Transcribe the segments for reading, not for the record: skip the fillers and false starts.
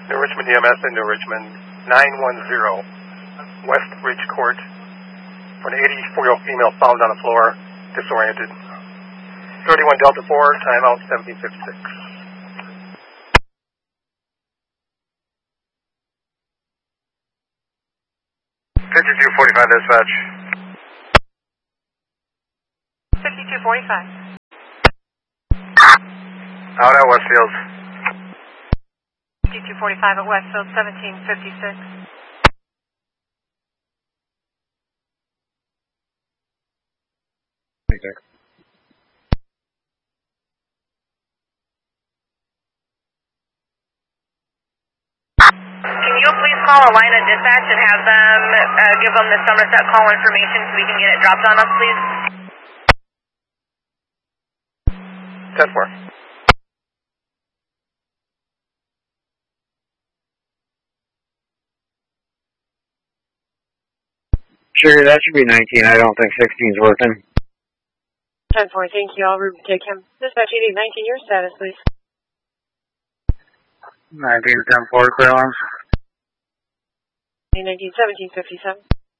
New Richmond EMS in New Richmond, 910 West Ridge Court, for an 84-year-old female found on the floor, disoriented. 31 Delta 4, timeout 1756. 5245 dispatch. 5245. Out at Westfield. 5245 at Westfield, 1756. Thanks. Can you please call a line of dispatch and have them give them the Somerset call information so we can get it dropped on us, please? 10-4. Sure, that should be 19. I don't think 16's working. 10-4, thank you. I'll take him. Dispatch 8819, your status, please. 19-10-4, clear alarms. 19-1757.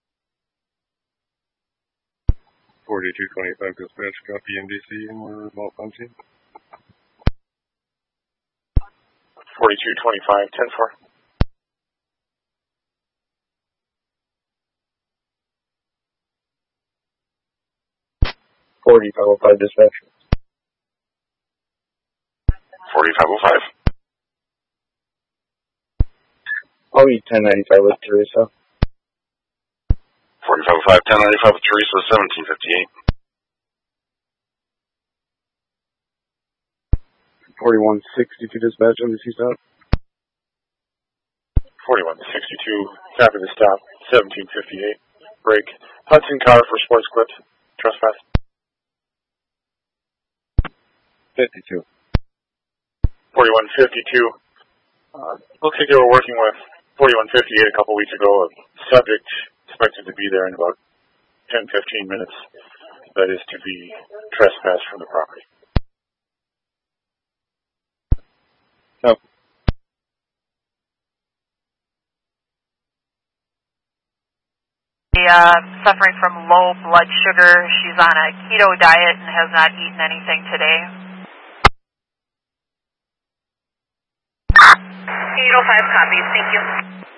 4225 dispatch, copy NDC, and we're remote punching. 4225, 10-4. 4505 dispatch. 4505. I'll need 1095 with Teresa. 4505, 1095 with Teresa, 1758. 4162 dispatch, NDC stop. 4162, copy the stop, 1758. Break. Hudson car for sports clips. Trespass. 52. 4152. Looks like they were working with 4158 a couple weeks ago. A subject expected to be there in about 10-15 minutes. That is to be trespassed from the property. No. Suffering from low blood sugar. She's on a keto diet and has not eaten anything today. 805 copies, thank you.